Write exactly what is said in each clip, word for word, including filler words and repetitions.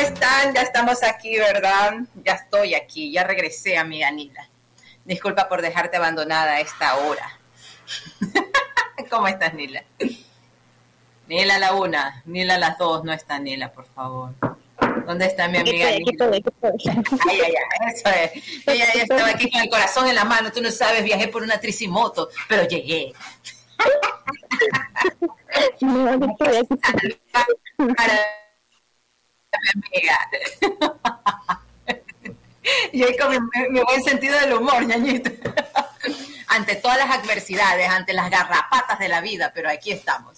están? Ya estamos aquí, ¿verdad? Ya estoy aquí, ya regresé, amiga Nila. Disculpa por dejarte abandonada a esta hora. ¿Cómo estás, Nila? Nila a la una, Nila a las dos, no está Nila, por favor. ¿Dónde está mi amiga Nila? Ay, ay, ay, eso es. Ella ya estaba aquí con el corazón en la mano, tú no sabes, viajé por una tricimoto, pero llegué. No, no estoy aquí. Para mi amiga. Y hoy con mi, mi buen sentido del humor, ñañito. Ante todas las adversidades, ante las garrapatas de la vida, pero aquí estamos.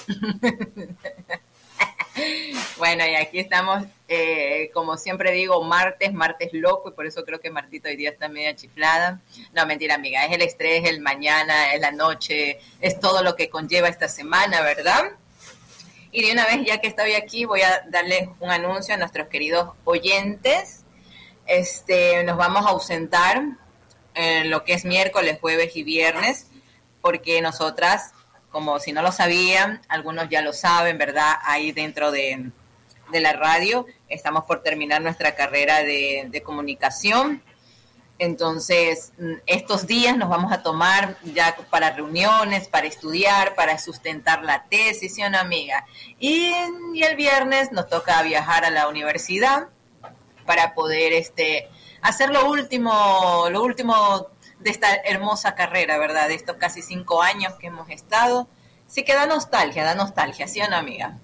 Bueno, y aquí estamos, eh, como siempre digo, martes, martes loco, y por eso creo que Martita hoy día está media chiflada. No, mentira, amiga, es el estrés, el mañana, es la noche, es todo lo que conlleva esta semana, ¿verdad? Y de una vez, ya que estoy aquí, voy a darles un anuncio a nuestros queridos oyentes. Este, nos vamos a ausentar en lo que es miércoles, jueves y viernes, porque nosotras, como si no lo sabían, algunos ya lo saben, ¿verdad? Ahí dentro de, de la radio estamos por terminar nuestra carrera de, de comunicación. Entonces, estos días nos vamos a tomar ya para reuniones, para estudiar, para sustentar la tesis, ¿sí o no, amiga? Y, y el viernes nos toca viajar a la universidad para poder este, hacer lo último, lo último de esta hermosa carrera, ¿verdad? De estos casi cinco años que hemos estado. Sí que da nostalgia, da nostalgia, ¿sí o no, amiga?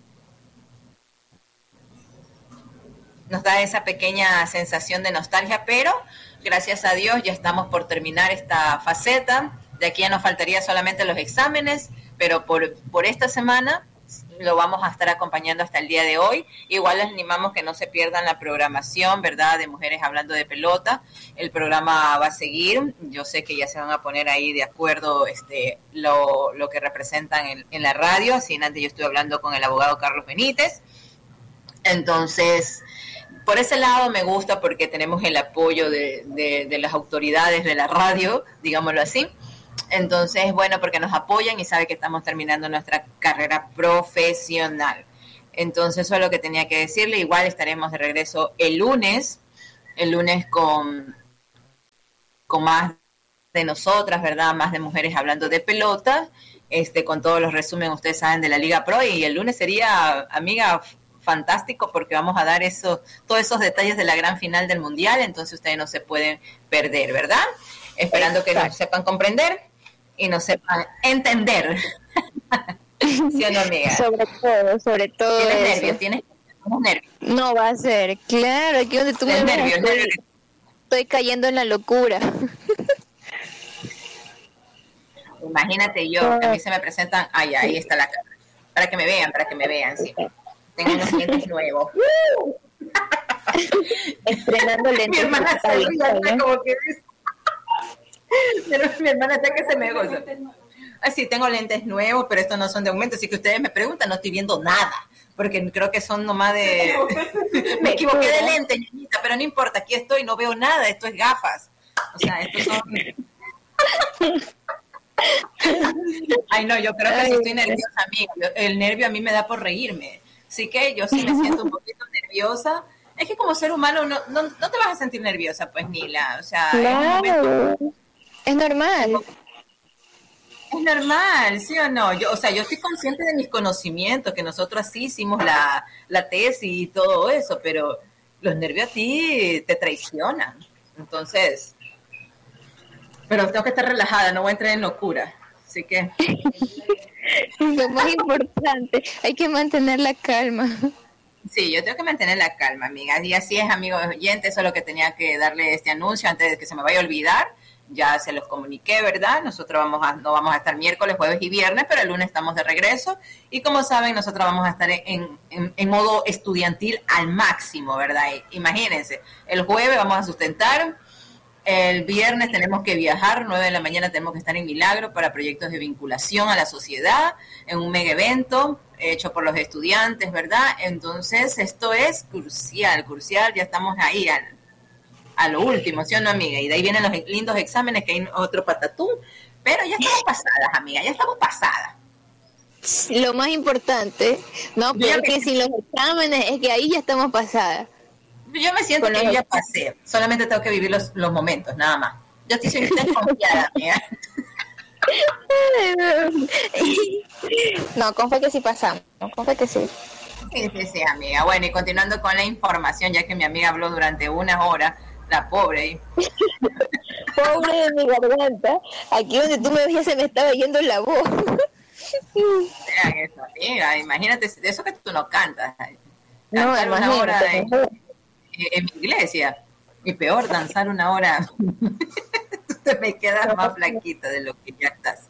Nos da esa pequeña sensación de nostalgia, pero gracias a Dios ya estamos por terminar esta faceta. De aquí ya nos faltaría solamente los exámenes, pero por, por esta semana lo vamos a estar acompañando hasta el día de hoy. Igual les animamos que no se pierdan la programación, ¿verdad? De Mujeres Hablando de Pelota. El programa va a seguir. Yo sé que ya se van a poner ahí de acuerdo este, lo, lo que representan en, en la radio. Así antes yo estuve hablando con el abogado Carlos Benítez. Entonces, por ese lado me gusta porque tenemos el apoyo de, de, de las autoridades de la radio, digámoslo así. Entonces, bueno, porque nos apoyan y sabe que estamos terminando nuestra carrera profesional. Entonces, eso es lo que tenía que decirle. Igual estaremos de regreso el lunes, el lunes con, con más de nosotras, ¿verdad? Más de Mujeres Hablando de Pelota, este, con todos los resúmenes, ustedes saben, de la Liga Pro. Y el lunes sería, amiga, fantástico porque vamos a dar eso, todos esos detalles de la gran final del Mundial. Entonces, ustedes no se pueden perder, ¿verdad? Esperando que nos sepan comprender y nos sepan entender. ¿Sí o no, amiga? Sobre todo, sobre todo. ¿Tienes eso. nervios? ¿Tienes nervios? No va a ser, claro, aquí donde tú me ves, nervios, estoy, nervios. estoy cayendo en la locura. Imagínate yo, que a mí se me presentan, ay, ahí está la cámara, para que me vean, para que me vean, sí. Tengo unos lentes nuevos. Estrenando lentes. Mi hermana se ríe, está como que dice. Pero mi hermana está que se me goza. Ay, sí, tengo lentes nuevos, pero estos no son de aumento, así que ustedes me preguntan, no estoy viendo nada, porque creo que son nomás de... Me equivoqué de lente, ñañita, pero no importa, aquí estoy, no veo nada, esto es gafas. O sea, estos son... Ay, no, yo creo que sí estoy nerviosa, amiga. El nervio a mí me da por reírme. Así que yo sí me siento un poquito nerviosa. Es que como ser humano no, no, no te vas a sentir nerviosa, pues, Nila. O sea, claro, es, un momento... es normal. Es normal, ¿sí o no? Yo, o sea, yo estoy consciente de mis conocimientos, que nosotros sí hicimos la, la tesis y todo eso, pero los nervios a ti te traicionan. Entonces, pero tengo que estar relajada, no voy a entrar en locura. Así que... Lo más importante, hay que mantener la calma. Sí, yo tengo que mantener la calma, amiga. Y así es, amigos oyentes, eso es lo que tenía que darle este anuncio antes de que se me vaya a olvidar. Ya se los comuniqué, ¿verdad? Nosotros vamos a, no vamos a estar miércoles, jueves y viernes, pero el lunes estamos de regreso. Y como saben, nosotros vamos a estar en, en, en modo estudiantil al máximo, ¿verdad? Imagínense, el jueves vamos a sustentar, el viernes tenemos que viajar, nueve de la mañana tenemos que estar en Milagro para proyectos de vinculación a la sociedad, en un mega evento hecho por los estudiantes, ¿verdad? Entonces, esto es crucial, crucial, ya estamos ahí al, a lo último, ¿sí o no, amiga? Y de ahí vienen los lindos exámenes, que hay otro patatú, pero ya estamos pasadas, amiga, ya estamos pasadas. lo más importante, no, porque me... sin los exámenes es que ahí ya estamos pasadas. Yo me siento Con que los... ya pasé, solamente tengo que vivir los, los momentos, nada más. Yo estoy siempre desconfiada, mía. No, con fe que sí pasamos, con fe que sí. Sí, sí, sí, amiga. Bueno, y continuando con la información, ya que mi amiga habló durante una hora, la pobre. Pobre de mi garganta, aquí donde tú me veías se me estaba yendo la voz. Vean eso, amiga, imagínate, de eso que tú no cantas. No, Cantar una hora en, en mi iglesia, y peor, danzar una hora. Tú te me quedas no, más flaquita de lo que ya estás.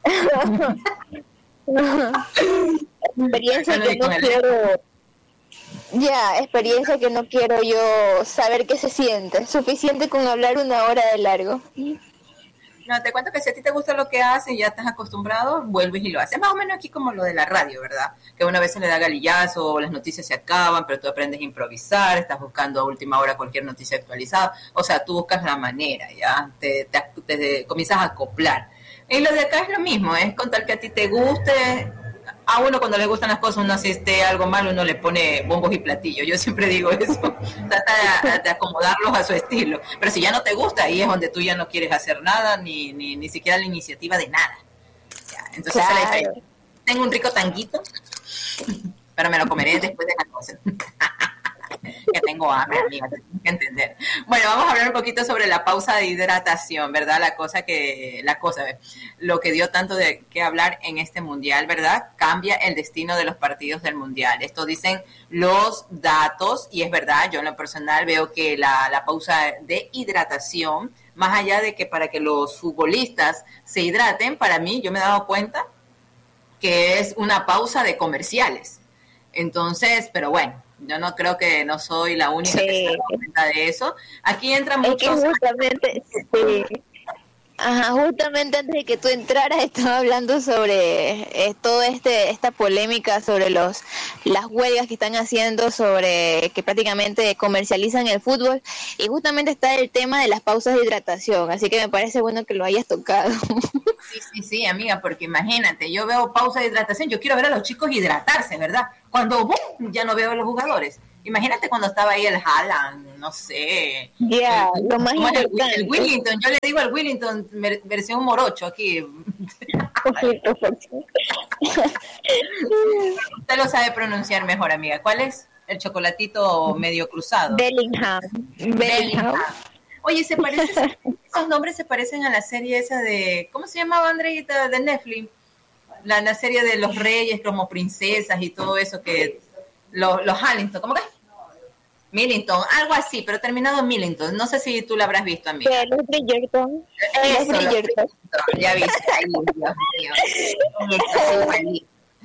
Experiencia que no quiero... Ya, experiencia que no quiero yo saber qué se siente. Suficiente con hablar una hora de largo. No, te cuento que si a ti te gusta lo que haces y ya estás acostumbrado, vuelves y lo haces. Más o menos aquí como lo de la radio, ¿verdad? Que una vez se le da galillazo, las noticias se acaban, pero tú aprendes a improvisar, estás buscando a última hora cualquier noticia actualizada. O sea, tú buscas la manera, ¿ya? Te, te, te, te comienzas a acoplar. Y lo de acá es lo mismo, es con tal que a ti te guste. A uno cuando le gustan las cosas, uno si esté algo mal, uno le pone bombos y platillos. Yo siempre digo eso, trata de, de acomodarlos a su estilo. Pero si ya no te gusta, ahí es donde tú ya no quieres hacer nada, ni ni, ni siquiera la iniciativa de nada. Ya, entonces, claro. Tengo un rico tanguito, pero me lo comeré después de las cosas. Que tengo hambre, amiga, tienes que entender. Bueno, vamos a hablar un poquito sobre la pausa de hidratación, ¿verdad? La cosa que, la cosa, lo que dio tanto de qué hablar en este mundial, ¿verdad? Cambia el destino de los partidos del mundial. Esto dicen los datos y es verdad, yo en lo personal veo que la, la pausa de hidratación, más allá de que para que los futbolistas se hidraten, para mí, yo me he dado cuenta que es una pausa de comerciales. Entonces, pero bueno, yo no creo que no soy la única sí. que se da cuenta de eso. Aquí entran muchos... Es que justamente, sí. Ajá, justamente antes de que tú entraras estaba hablando sobre eh, todo este esta polémica sobre los las huelgas que están haciendo sobre que prácticamente comercializan el fútbol y justamente está el tema de las pausas de hidratación, así que me parece bueno que lo hayas tocado. Sí, sí, sí, amiga, porque imagínate, yo veo pausa de hidratación, yo quiero ver a los chicos hidratarse, ¿verdad? Cuando ¡boom! Ya no veo a los jugadores. Imagínate cuando estaba ahí el Haaland, no sé. Ya, yeah, lo más importante. El, el Willington, yo le digo al Willington versión morocho aquí. Usted lo sabe pronunciar mejor, amiga. ¿Cuál es el chocolatito medio cruzado? Bellingham. Bellingham. Oye, se parece, esos nombres se parecen a la serie esa de, ¿cómo se llamaba, Andreita? De Netflix. La, la serie de los reyes como princesas y todo eso que... Los, los Hallington, ¿cómo que? Millington, algo así, pero terminado en Millington. No sé si tú lo habrás visto, amiga. Los Bridgerton. Los Bridgerton. Ya viste, ahí, Dios mío. Eh,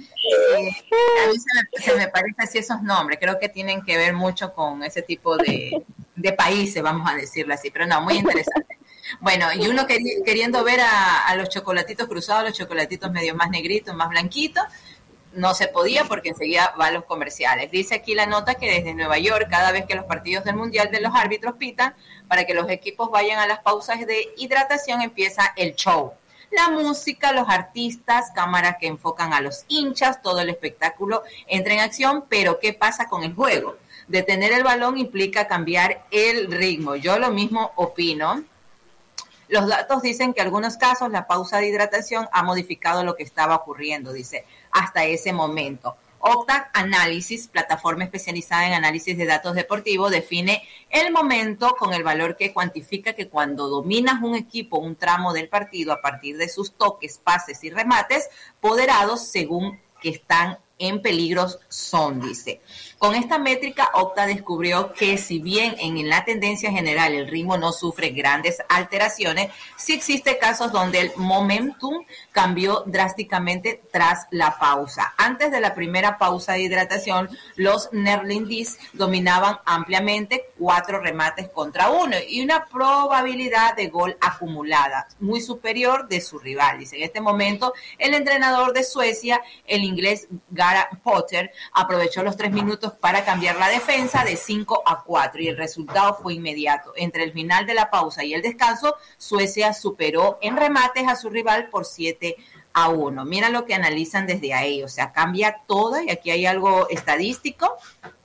a mí se me, se me parece así esos nombres. Creo que tienen que ver mucho con ese tipo de, de países, vamos a decirlo así. Pero no, muy interesante. Bueno, y uno queri, queriendo ver a, a los chocolatitos cruzados, los chocolatitos medio más negritos, más blanquitos, no se podía porque enseguida va a los comerciales. Dice aquí la nota que desde Nueva York, cada vez que los partidos del Mundial de los árbitros pitan, para que los equipos vayan a las pausas de hidratación, empieza el show. La música, los artistas, cámaras que enfocan a los hinchas, todo el espectáculo entra en acción, pero ¿qué pasa con el juego? Detener el balón implica cambiar el ritmo. Yo lo mismo opino. Los datos dicen que en algunos casos la pausa de hidratación ha modificado lo que estaba ocurriendo, dice, hasta ese momento. Octa Analysis, plataforma especializada en análisis de datos deportivos, define el momento con el valor que cuantifica que cuando dominas un equipo, un tramo del partido a partir de sus toques, pases y remates, poderados según que están en peligros son, dice. Con esta métrica, Octa descubrió que si bien en la tendencia general el ritmo no sufre grandes alteraciones, sí existen casos donde el momentum cambió drásticamente tras la pausa. Antes de la primera pausa de hidratación, los neerlandeses dominaban ampliamente cuatro remates contra uno y una probabilidad de gol acumulada muy superior de su rival. Dice, en este momento, el entrenador de Suecia, el inglés Graham Potter, aprovechó los tres minutos para cambiar la defensa de cinco a cuatro y el resultado fue inmediato. Entre el final de la pausa y el descanso, Suecia superó en remates a su rival por siete a uno. Mira lo que analizan desde ahí, o sea, cambia todo y aquí hay algo estadístico.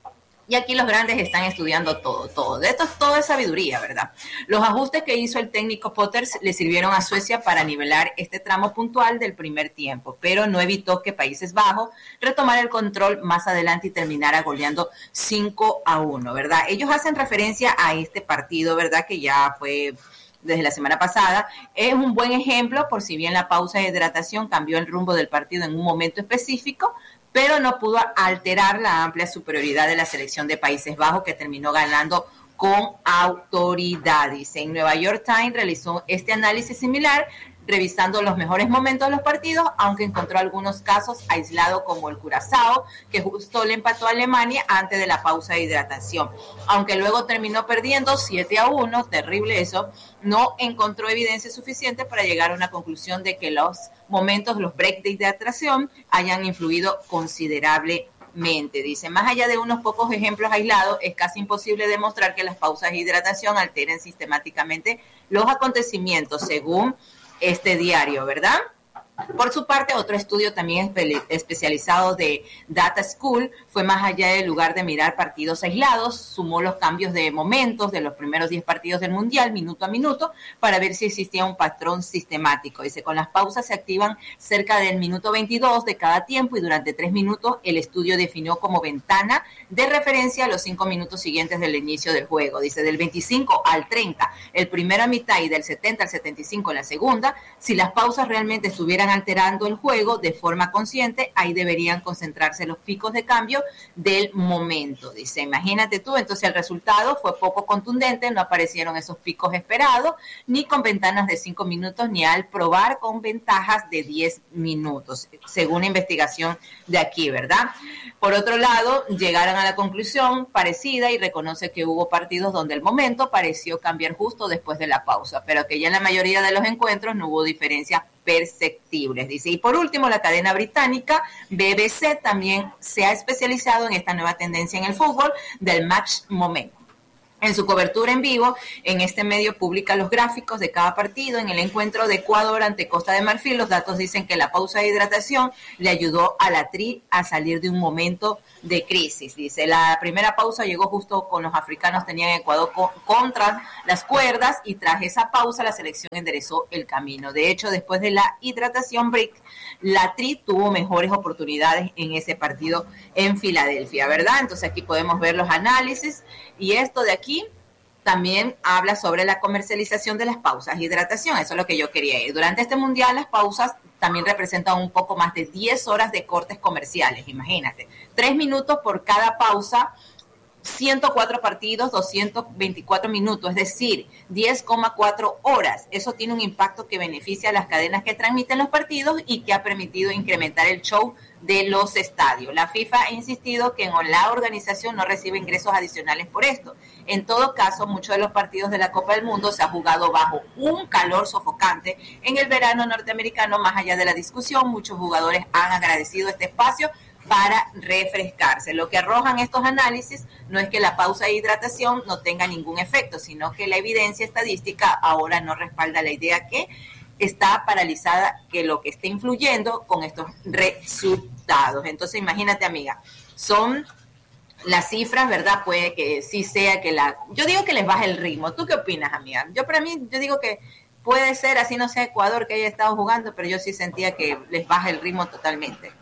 Y aquí los grandes están estudiando todo, todo. De esto todo es sabiduría, ¿verdad? Los ajustes que hizo el técnico Potter le sirvieron a Suecia para nivelar este tramo puntual del primer tiempo, pero no evitó que Países Bajos retomara el control más adelante y terminara goleando cinco a uno, ¿verdad? Ellos hacen referencia a este partido, ¿verdad? Que ya fue desde la semana pasada. Es un buen ejemplo, por si bien la pausa de hidratación cambió el rumbo del partido en un momento específico, pero no pudo alterar la amplia superioridad de la selección de Países Bajos, que terminó ganando con autoridad. Dice, en Nueva York Times realizó este análisis similar, revisando los mejores momentos de los partidos, aunque encontró algunos casos aislados como el Curazao, que justo le empató a Alemania antes de la pausa de hidratación. Aunque luego terminó perdiendo siete a uno, terrible eso, no encontró evidencia suficiente para llegar a una conclusión de que los momentos, los breaks de hidratación, hayan influido considerablemente. Dice, más allá de unos pocos ejemplos aislados, es casi imposible demostrar que las pausas de hidratación alteren sistemáticamente los acontecimientos, según este diario, ¿verdad? Por su parte, otro estudio también espe- especializado de Data School fue más allá del lugar de mirar partidos aislados, sumó los cambios de momentos de los primeros diez partidos del Mundial, minuto a minuto, para ver si existía un patrón sistemático. Dice, con las pausas se activan cerca del minuto veintidós de cada tiempo y durante tres minutos el estudio definió como ventana de referencia a los cinco minutos siguientes del inicio del juego. Dice, del veinticinco al treinta, el primera mitad, y del setenta al setenta y cinco la segunda. Si las pausas realmente estuvieran alterando el juego de forma consciente, ahí deberían concentrarse los picos de cambio del momento. Dice, imagínate tú, entonces el resultado fue poco contundente, no aparecieron esos picos esperados, ni con ventanas de cinco minutos, ni al probar con ventajas de diez minutos, según la investigación de aquí, ¿verdad? Por otro lado, llegaron a la conclusión parecida y reconoce que hubo partidos donde el momento pareció cambiar justo después de la pausa, pero que ya en la mayoría de los encuentros no hubo diferencias perceptibles, dice. Y por último, la cadena británica B B C también se ha especializado en esta nueva tendencia en el fútbol del match moment. En su cobertura en vivo, en este medio publica los gráficos de cada partido. En el encuentro de Ecuador ante Costa de Marfil, los datos dicen que la pausa de hidratación le ayudó a la Tri a salir de un momento de crisis. Dice, la primera pausa llegó justo con los africanos tenían Ecuador co- contra las cuerdas y tras esa pausa la selección enderezó el camino. De hecho, después de la hidratación break, la Tri tuvo mejores oportunidades en ese partido en Filadelfia, ¿verdad? Entonces aquí podemos ver los análisis y esto de aquí también habla sobre la comercialización de las pausas de hidratación. Eso es lo que yo quería ir. Durante este mundial las pausas también representan un poco más de diez horas de cortes comerciales, imagínate. Tres minutos por cada pausa, ciento cuatro partidos, doscientos veinticuatro minutos, es decir, diez coma cuatro horas. Eso tiene un impacto que beneficia a las cadenas que transmiten los partidos y que ha permitido incrementar el show de los estadios. La FIFA ha insistido que en la organización no recibe ingresos adicionales por esto. En todo caso, muchos de los partidos de la Copa del Mundo se ha jugado bajo un calor sofocante. En el verano norteamericano, más allá de la discusión, muchos jugadores han agradecido este espacio para refrescarse. Lo que arrojan estos análisis no es que la pausa de hidratación no tenga ningún efecto, sino que la evidencia estadística ahora no respalda la idea que está paralizada, que lo que está influyendo con estos resultados. Entonces, imagínate, amiga, son las cifras, ¿verdad? Puede que sí sea que la... Yo digo que les baja el ritmo. ¿Tú qué opinas, amiga? Yo, para mí, yo digo que puede ser, así no sea Ecuador que haya estado jugando, pero yo sí sentía que les baja el ritmo totalmente.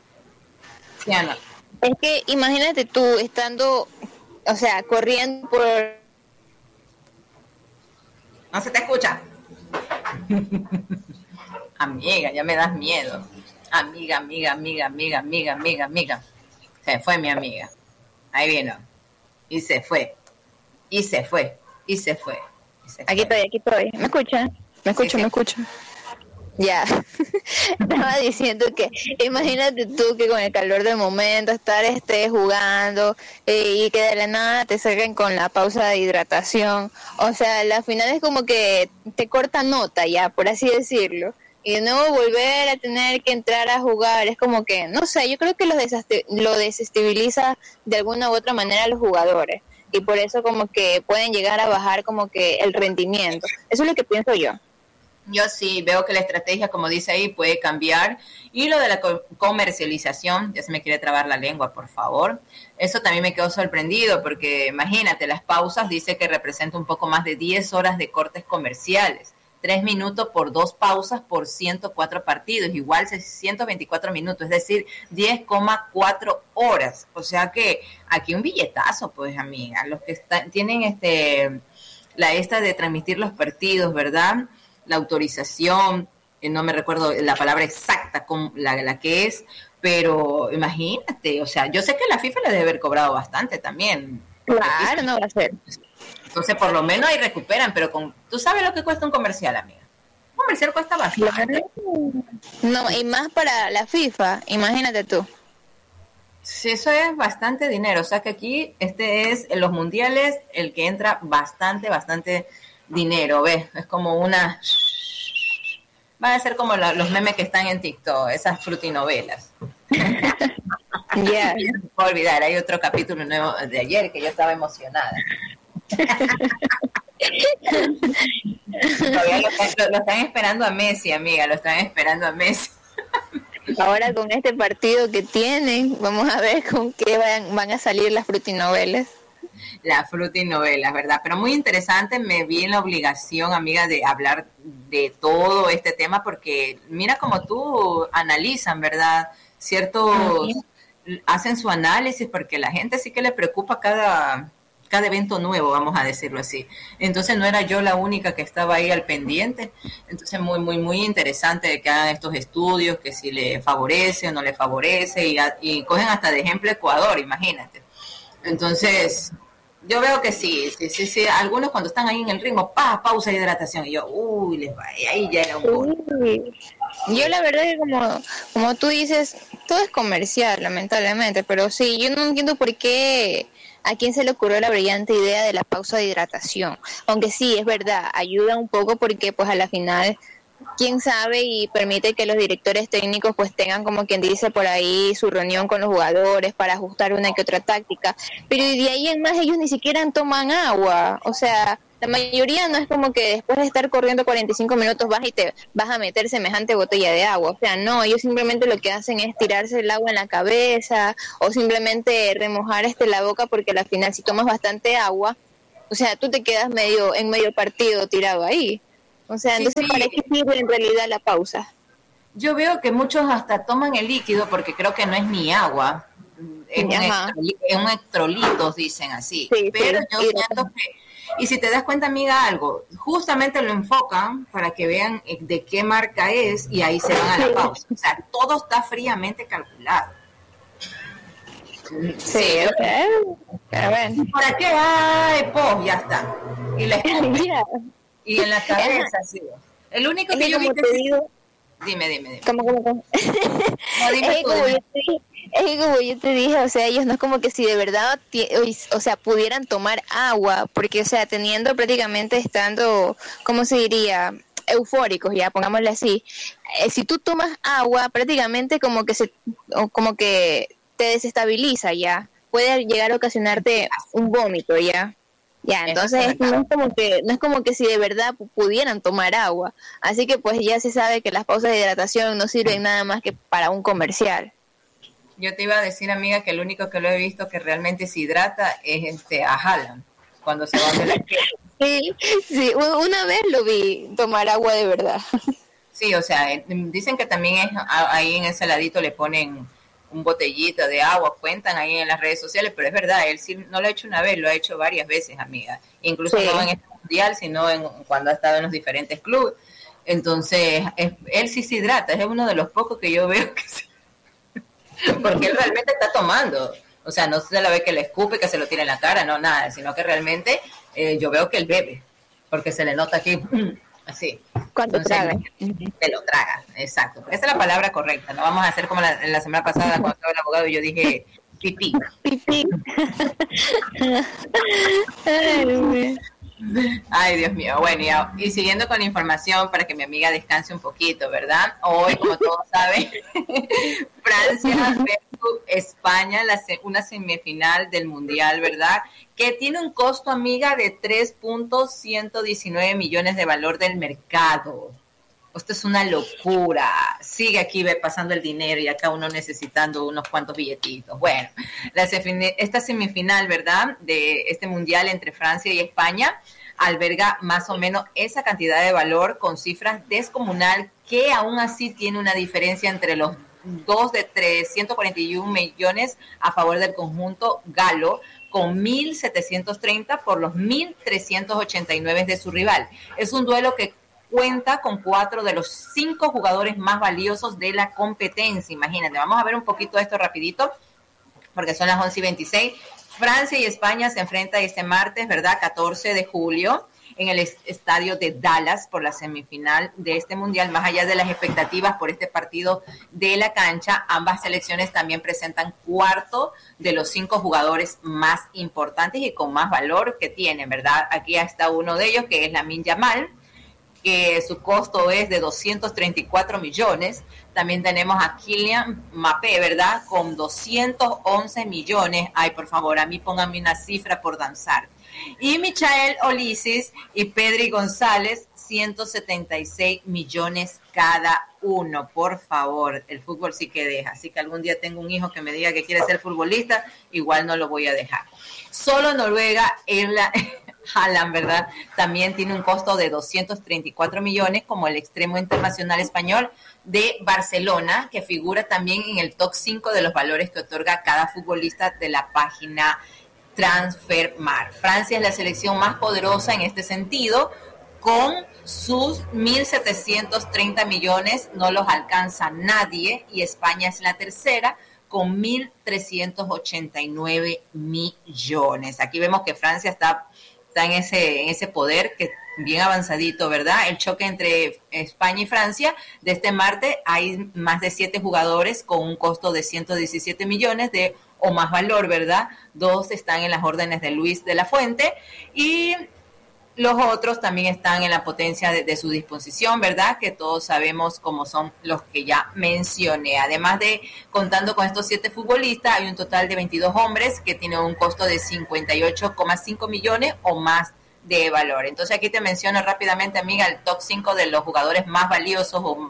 ¿Sí o no? Es que imagínate tú estando, o sea, corriendo por... ¿No se te escucha? Amiga, ya me das miedo. Amiga, amiga, amiga, amiga, amiga, amiga, amiga. Se fue mi amiga. Ahí vino. Y se fue. Y se fue. Y se fue. Y se fue. Aquí estoy, aquí estoy. ¿Me escuchan? ¿Me escucho, Sí, sí. me escucho? Ya. Estaba diciendo que imagínate tú que con el calor del momento estar este jugando eh, y que de la nada te saquen con la pausa de hidratación. O sea, la final es como que te corta nota ya, por así decirlo. Y de nuevo volver a tener que entrar a jugar, es como que, no sé, yo creo que lo, desast- lo desestabiliza de alguna u otra manera a los jugadores. Y por eso como que pueden llegar a bajar como que el rendimiento. Eso es lo que pienso yo. Yo sí veo que la estrategia, como dice ahí, puede cambiar. Y lo de la co- comercialización, ya se me quiere trabar la lengua, por favor. Eso también me quedó sorprendido, porque imagínate, las pausas dice que representa un poco más de diez horas de cortes comerciales. Tres minutos por dos pausas por ciento cuatro partidos, igual ciento veinticuatro minutos, es decir, diez coma cuatro horas. O sea que aquí un billetazo, pues, amiga. Los que están, tienen este la esta de transmitir los partidos, ¿verdad? La autorización, eh, no me recuerdo la palabra exacta con la, la que es, pero imagínate, o sea, yo sé que la FIFA le debe haber cobrado bastante también. Claro, no va a ser. Entonces, por lo menos ahí recuperan, pero con, ¿tú sabes lo que cuesta un comercial, amiga? Un comercial cuesta bastante. No, y más para la FIFA, imagínate tú. Sí, eso es bastante dinero, o sea que aquí este es en los mundiales el que entra bastante, bastante dinero, ¿ves? Es como una... Va a ser como la, los memes que están en TikTok, esas frutinovelas. Ya. Yeah. No puedo olvidar, hay otro capítulo nuevo de ayer que yo estaba emocionada. Todavía lo, lo, lo están esperando a Messi, amiga, lo están esperando a Messi. Ahora con este partido que tienen, vamos a ver con qué van, van a salir las frutinovelas. Las frutinovelas, ¿verdad? Pero muy interesante, me vi en la obligación, amiga, de hablar de todo este tema, porque mira como tú analizan, ¿verdad? Ciertos, uh-huh. hacen su análisis, porque la gente sí que le preocupa cada... cada evento nuevo, vamos a decirlo así. Entonces no era yo la única que estaba ahí al pendiente. Entonces muy, muy, muy interesante que hagan estos estudios, que si le favorece o no le favorece, y, a, y cogen hasta de ejemplo Ecuador, imagínate. Entonces, yo veo que sí, sí, sí, sí. Algunos cuando están ahí en el ritmo, pa, pausa de hidratación, y yo, uy, les va, y ahí ya era un gol. Yo la verdad que como, como tú dices, todo es comercial, lamentablemente, pero sí, yo no entiendo por qué... ¿A quién se le ocurrió la brillante idea de la pausa de hidratación? Aunque sí, es verdad, ayuda un poco porque pues a la final, quién sabe, y permite que los directores técnicos pues tengan, como quien dice por ahí, su reunión con los jugadores para ajustar una que otra táctica. Pero de ahí en más ellos ni siquiera toman agua, o sea... La mayoría no es como que después de estar corriendo cuarenta y cinco minutos vas y te vas a meter semejante botella de agua. O sea, no, ellos simplemente lo que hacen es tirarse el agua en la cabeza o simplemente remojar este la boca, porque al final si tomas bastante agua, o sea, tú te quedas medio en medio partido tirado ahí. O sea, sí, entonces, sí. ¿Para qué sirve en realidad la pausa? Yo veo que muchos hasta toman el líquido porque creo que no es ni agua, es un, electroli- es un electrolitos, dicen así. Sí, pero sí, yo siento que... Y si te das cuenta, amiga, algo, justamente lo enfocan para que vean de qué marca es y ahí se van a la pausa. O sea, todo está fríamente calculado. Sí, sí, ok. A ver. ¿Para qué? Ay, pues, ya está. Y la yeah. Y en la cabeza, sí. El único que, que yo vi que... Digo, dime, dime, dime. ¿Cómo, cómo, cómo? No, dime es, tú, como dime. Yo te, es como yo te dije, o sea, ellos no es como que si de verdad, o sea, pudieran tomar agua, porque, o sea, teniendo prácticamente estando, ¿cómo se diría?, eufóricos, ya, pongámosle así. Eh, si tú tomas agua, prácticamente como que se, como que te desestabiliza, ya. Puede llegar a ocasionarte un vómito, ya. Ya, entonces no es como que no es como que si de verdad pudieran tomar agua. Así que pues ya se sabe que las pausas de hidratación no sirven nada más que para un comercial. Yo te iba a decir, amiga, que el único que lo he visto que realmente se hidrata es este a Haaland, cuando se va de la izquierda. Sí, sí, una vez lo vi tomar agua de verdad. Sí, o sea, dicen que también es ahí en ese ladito le ponen un botellito de agua, cuentan ahí en las redes sociales, pero es verdad, él sí no lo ha hecho una vez, lo ha hecho varias veces, amiga. Incluso sí. No en este mundial, sino en cuando ha estado en los diferentes clubes. Entonces, es, él sí se hidrata, es uno de los pocos que yo veo que sí. Porque él realmente está tomando. O sea, no se la ve que le escupe, que se lo tira en la cara, no, nada, sino que realmente eh, yo veo que él bebe, porque se le nota aquí, así. Cuando traga. Se lo traga, exacto. Esa es la palabra correcta. No vamos a hacer como la, la semana pasada cuando estaba el abogado y yo dije pipí. Pipí. Ay, Dios mío. Bueno, y, y siguiendo con la información para que mi amiga descanse un poquito, ¿verdad? Hoy, como todos saben, Francia versus España, la, una semifinal del Mundial, ¿verdad? Que tiene un costo, amiga, de tres punto ciento diecinueve millones de valor del mercado. Esto es una locura. Sigue aquí ve, pasando el dinero y acá uno necesitando unos cuantos billetitos. Bueno, la semif- esta semifinal, ¿verdad?, de este mundial entre Francia y España alberga más o menos esa cantidad de valor con cifras descomunal que aún así tiene una diferencia entre los dos de trescientos cuarenta y uno millones a favor del conjunto galo, con mil setecientos treinta por los mil trescientos ochenta y nueve de su rival. Es un duelo que cuenta con cuatro de los cinco jugadores más valiosos de la competencia. Imagínate, vamos a ver un poquito esto rapidito, porque son las once y veintiséis. Francia y España se enfrentan este martes, ¿verdad?, catorce de julio, en el estadio de Dallas por la semifinal de este mundial. Más allá de las expectativas por este partido de la cancha, ambas selecciones también presentan cuarto de los cinco jugadores más importantes y con más valor que tienen, ¿verdad? Aquí está uno de ellos, que es Lamine Yamal, que su costo es de doscientos treinta y cuatro millones. También tenemos a Kylian Mbappé, ¿verdad?, con doscientos once millones. Ay, por favor, a mí pónganme una cifra por danzar. Y Michael Olise y Pedri González, ciento setenta y seis millones cada uno. Por favor, el fútbol sí que deja. Así que algún día tengo un hijo que me diga que quiere ser futbolista, igual no lo voy a dejar. Solo Noruega, Irlanda... Haaland, ¿verdad?, también tiene un costo de doscientos treinta y cuatro millones, como el extremo internacional español de Barcelona, que figura también en el top cinco de los valores que otorga cada futbolista de la página Transfermarkt. Francia es la selección más poderosa en este sentido, con sus mil setecientos treinta millones, no los alcanza nadie, y España es la tercera, con mil trescientos ochenta y nueve millones. Aquí vemos que Francia está... está en ese, en ese poder que bien avanzadito, ¿verdad? El choque entre España y Francia de este martes, hay más de siete jugadores con un costo de ciento diecisiete millones de o más valor, ¿verdad? Dos están en las órdenes de Luis de la Fuente y los otros también están en la potencia de, de su disposición, ¿verdad?, que todos sabemos cómo son los que ya mencioné. Además de, contando con estos siete futbolistas, hay un total de veintidós hombres que tienen un costo de cincuenta y ocho coma cinco millones o más de valor. Entonces aquí te menciono rápidamente, amiga, el top cinco de los jugadores más valiosos o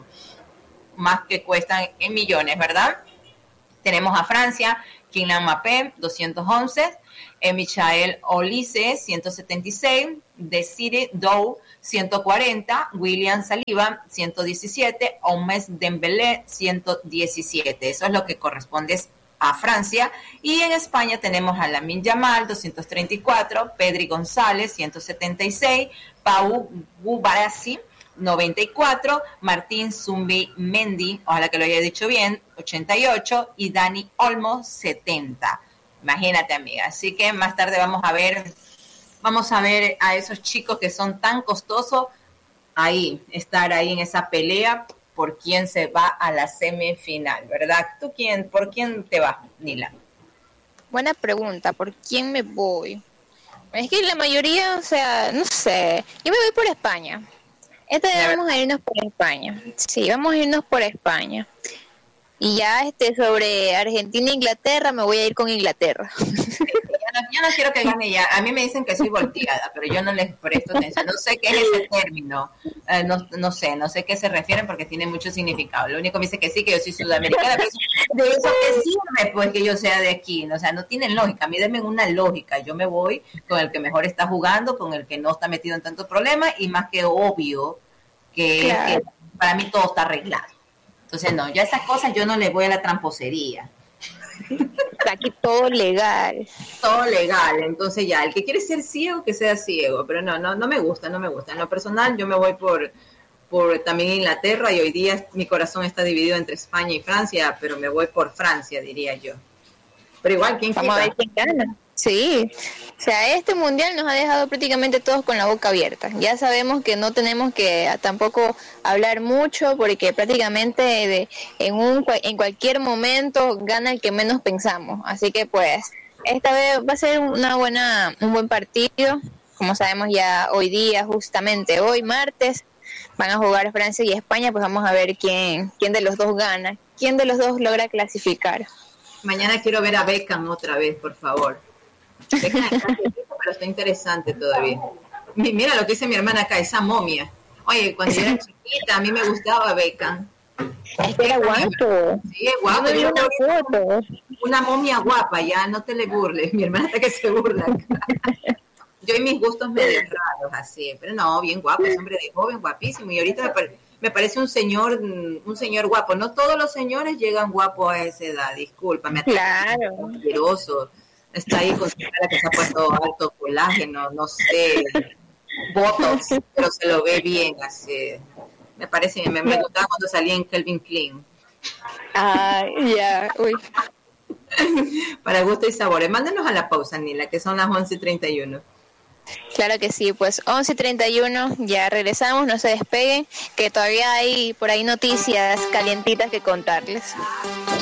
más que cuestan en millones, ¿verdad? Tenemos a Francia, Kylian Mbappé, doscientos once, eh, Michael Olise, ciento setenta y seis, Desiree Dow, ciento cuarenta, William Saliba, ciento diecisiete, Omes Dembélé, ciento diecisiete. Eso es lo que corresponde a Francia. Y en España tenemos a Lamine Yamal, doscientos treinta y cuatro, Pedri González, ciento setenta y seis, Pau Gubarasi, noventa y cuatro, Martín Zumbi Mendy, ojalá que lo haya dicho bien, ochenta y ocho, y Dani Olmo, setenta. Imagínate, amiga. Así que más tarde vamos a ver, vamos a ver a esos chicos que son tan costosos ahí, estar ahí en esa pelea por quién se va a la semifinal, ¿verdad? ¿Tú quién, por quién te vas, Nila? Buena pregunta, ¿por quién me voy? Es que la mayoría, o sea, no sé, yo me voy por España. Esta vez vamos a irnos por España. Sí, vamos a irnos por España. Y ya este sobre Argentina e Inglaterra, me voy a ir con Inglaterra. Yo no, yo no quiero que gane ya. A mí me dicen que soy volteada, pero yo no les presto atención. No sé qué es ese término. Eh, no, no sé, no sé qué se refieren porque tiene mucho significado. Lo único que me dice que sí, que yo soy sudamericana. Pero de eso que sirve, pues, que yo sea de aquí. O sea, no tienen lógica. A mí denme una lógica. Yo me voy con el que mejor está jugando, con el que no está metido en tantos problemas y más que obvio que, claro, que para mí todo está arreglado. Entonces, no, ya esas cosas yo no le voy a la tramposería. Aquí todo legal. Todo legal, entonces ya, el que quiere ser ciego, que sea ciego, pero no, no, no me gusta, no me gusta. En lo personal, yo me voy por, por también Inglaterra y hoy día mi corazón está dividido entre España y Francia, pero me voy por Francia, diría yo. Pero igual, ¿quién Vamos quita? a ver quién gana. Sí, o sea, este mundial nos ha dejado prácticamente todos con la boca abierta. Ya sabemos que no tenemos que tampoco hablar mucho porque prácticamente de, en un en cualquier momento gana el que menos pensamos. Así que pues esta vez va a ser una buena un buen partido. Como sabemos ya hoy día, justamente hoy martes, van a jugar Francia y España, pues vamos a ver quién quién de los dos gana, quién de los dos logra clasificar. Mañana quiero ver a Beckham otra vez, por favor. Beckham está, pero está interesante todavía. Mira lo que dice mi hermana acá, esa momia. Oye, cuando yo era chiquita, a mí me gustaba Beckham. Es que era guapo. Sí, es guapo. Yo Yo una foto. Una momia guapa, ya, no te le burles. Mi hermana está que se burla. Yo y mis gustos medio raros, así. Pero no, bien guapo, es hombre de joven, guapísimo. Y ahorita me, pare, me parece un señor un señor guapo. No todos los señores llegan guapos a esa edad, discúlpame. Claro. Asqueroso. Está ahí con su cara que se ha puesto alto colágeno, no sé, botox, pero se lo ve bien, así. Me parece, me, me gustaba cuando salía en Calvin Klein. Ah, ya, yeah. Uy. Para gusto y sabores. Mándenos a la pausa, Nila, que son las once y treinta y uno. Claro que sí, pues once y treinta y uno, ya regresamos, no se despeguen, que todavía hay por ahí noticias calientitas que contarles.